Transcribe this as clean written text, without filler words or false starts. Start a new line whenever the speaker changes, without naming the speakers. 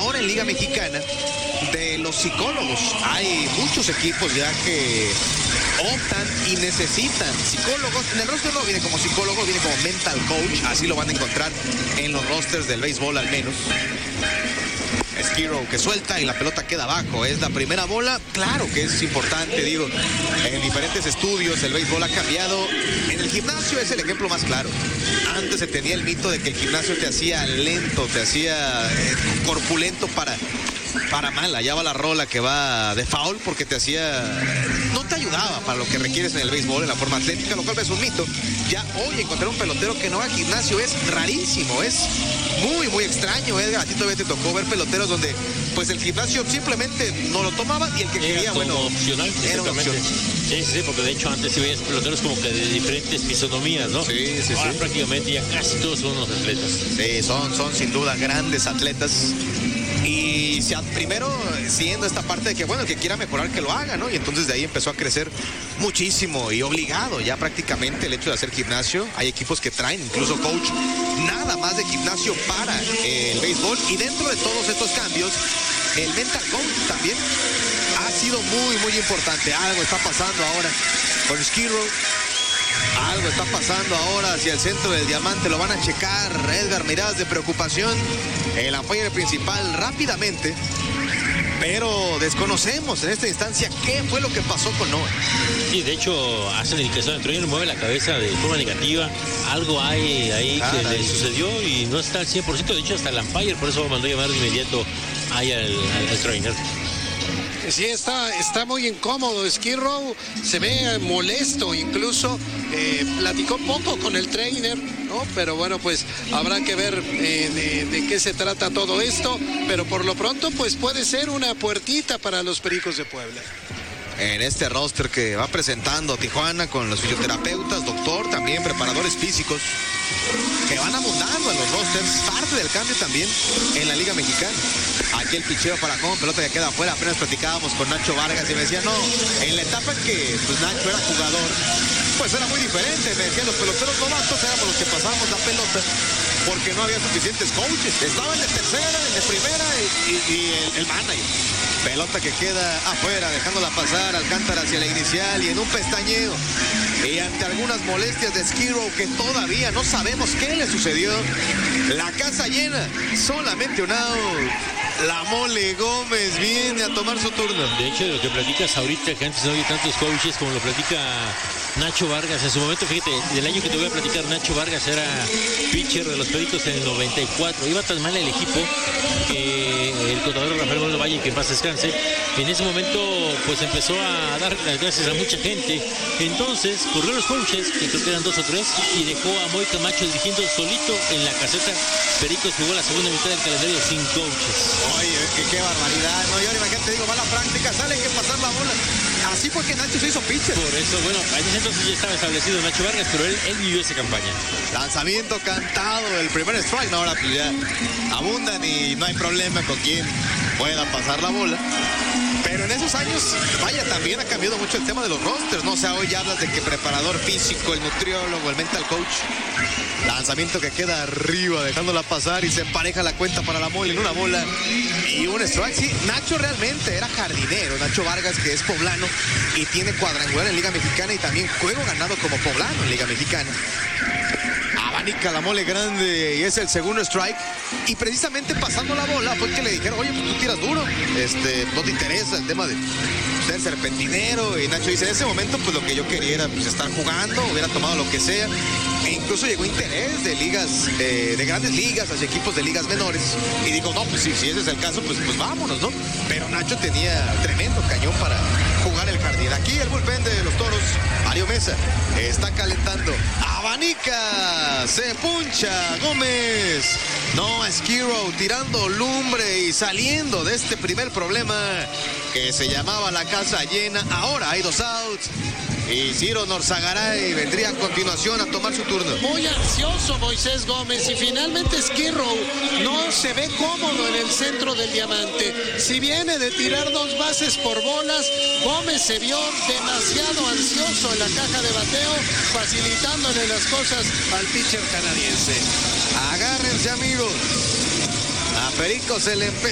ahora en Liga Mexicana de los psicólogos. Hay muchos equipos ya que optan y necesitan psicólogos. En el roster no viene como psicólogo, viene como mental coach. Así lo van a encontrar en los rosters del béisbol al menos. Skirrow que suelta y la pelota queda abajo. Es la primera bola. Claro que es importante, digo. En diferentes estudios el béisbol ha cambiado. En el gimnasio es el ejemplo más claro. Antes se tenía el mito de que el gimnasio te hacía lento, te hacía corpulento para mal. Allá va la rola que va de foul porque te hacía... No te ayudaba para lo que requieres en el béisbol, en la forma atlética, lo cual es un mito. Ya hoy encontrar un pelotero que no va al gimnasio es rarísimo, es muy, muy extraño, Edgar. A ti todavía te tocó ver peloteros donde pues el gimnasio simplemente no lo tomaba y el que quería, bueno,
opcional,
era una opción.
Sí, porque de hecho antes sí veías peloteros como que de diferentes fisonomías, ¿no?
Sí.
Ahora prácticamente ya casi todos son unos atletas.
Sí, son sin duda grandes atletas. Y primero siendo esta parte de que, bueno, el que quiera mejorar que lo haga, ¿no? Y entonces de ahí empezó a crecer muchísimo y obligado ya prácticamente el hecho de hacer gimnasio. Hay equipos que traen incluso coach nada más de gimnasio para el béisbol. Y dentro de todos estos cambios, el mental coach también ha sido muy, muy importante. Algo está pasando ahora con Skirrow. Algo está pasando ahora hacia el centro del diamante. Lo van a checar, Edgar, miradas de preocupación. El umpire principal rápidamente. Pero desconocemos en esta instancia qué fue lo que pasó con Noah.
Sí, de hecho, hace la indicación. El trainer mueve la cabeza de forma negativa. Algo hay ahí que le sucedió y no está al 100%. De hecho, hasta el umpire, por eso mandó a llamar de inmediato ahí al trainer.
Sí, está muy incómodo. Skirrow se ve molesto, incluso platicó poco con el trainer, ¿no? Pero bueno, pues habrá que ver de qué se trata todo esto, pero por lo pronto pues puede ser una puertita para los Pericos de Puebla.
En este roster que va presentando Tijuana con los fisioterapeutas, doctor, también preparadores físicos que van abundando en los rosters, parte del cambio también en la Liga Mexicana. Aquí el picheo para Home, pelota que queda afuera. Apenas platicábamos con Nacho Vargas y me decía, no, en la etapa en que pues, Nacho era jugador, pues era muy diferente. Me decían, los peloteros novatos éramos los que pasábamos la pelota porque no había suficientes coaches. Estaban de tercera, de primera y el manager. Pelota que queda afuera, dejándola pasar Alcántara hacia la inicial y en un pestañeo. Y ante algunas molestias de Skirrow que todavía no sabemos qué le sucedió. La casa llena, solamente un out. La Mole Gómez viene a tomar su turno.
De hecho, lo que platicas ahorita, que antes no había tantos coaches como lo platica Nacho Vargas. En su momento, fíjate, del año que te voy a platicar, Nacho Vargas era pitcher de los Pericos en el 94. Iba tan mal el equipo que el contador Rafael Moreno Valle, que en paz descanse, en ese momento pues empezó a dar las gracias a mucha gente. Entonces corrió los coaches, que creo que eran 2 o 3, y dejó a Moy Camacho dirigiendo solito en la caseta. Pericos jugó la segunda mitad del calendario sin coaches.
Oye, qué barbaridad, ¿no? Y ahora imagínate, digo, va la práctica, sale que pasar la bola. Así fue que Nacho se hizo pitcher.
Por eso, bueno, en ese entonces ya estaba establecido Nacho Vargas, pero él vivió esa campaña.
Lanzamiento cantado, el primer strike, no, ahora pues ya abundan y no hay problema con quien pueda pasar la bola. Pero en esos años, vaya, también ha cambiado mucho el tema de los rosters, ¿no? O sea, hoy ya hablas de que preparador físico, el nutriólogo, el mental coach. Lanzamiento que queda arriba, dejándola pasar y se empareja la cuenta para la Mole en una bola y un strike. Sí, Nacho realmente era jardinero. Nacho Vargas, que es poblano y tiene cuadrangular en Liga Mexicana y también juego ganado como poblano en Liga Mexicana. Abanica la Mole grande y es el segundo strike. Y precisamente pasando la bola fue que le dijeron, oye, pues tú tiras duro, no te interesa el tema de ser serpentinero. Y Nacho dice, en ese momento pues lo que yo quería era pues, estar jugando, hubiera tomado lo que sea. E incluso llegó interés de ligas, de grandes ligas hacia equipos de ligas menores. Y dijo, no, pues si ese es el caso, pues vámonos, ¿no? Pero Nacho tenía tremendo cañón para jugar el jardín. Aquí el bullpen de los Toros, Mario Mesa, está calentando. Abanica, se puncha Gómez. No, Skirrow tirando lumbre y saliendo de este primer problema que se llamaba la casa llena. Ahora hay 2 outs. Y Ciro Norzagaray vendría a continuación a tomar su turno.
Muy ansioso Moisés Gómez y finalmente Skirrow no se ve cómodo en el centro del diamante. Si viene de tirar 2 bases por bolas, Gómez se vio demasiado ansioso en la caja de bateo, facilitándole las cosas al pitcher canadiense.
Agárrense, amigos. A Perico se le empezó.